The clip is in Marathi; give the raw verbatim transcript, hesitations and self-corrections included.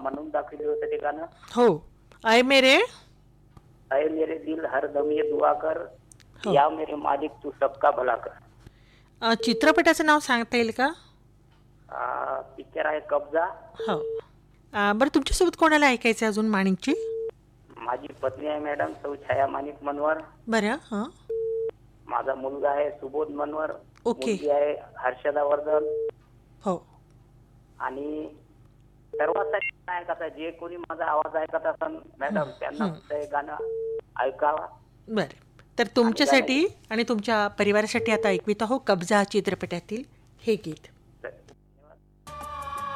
म्हणून दाखवले होते ते गाणं. हो. आय मेरे. अय मेरे दिल हरदम ये दुआ कर, हो. या मेरे मालिक तू सबका भला कर. अ, चित्रपटाचं नाव सांगता येईल का? पिक्चर आहे कब्जा. हो. अ, बरं तुमच्यासोबत कोणाला ऐकायचं आहे अजून माणिकची? माझी पत्नी आहे मॅडम सौ छाया माणिक मनवर. बरं. हां. माझा मुलगा आहे सुबोध मनवर. ओके. मुलगी आहे हर्षदा वर्धन. हो. आणि सर्वांसाठी ऐकत आहे जे कोणी माझा आवाज ऐकत असेल मॅडम त्यांना सुद्धा हे गाणं ऐकावा. बरं. तर आणि गाणं तुमच्यासाठी आणि तुमच्या परिवारासाठी आता ऐकवित आहो कब्जा चित्रपटातील हे गीत.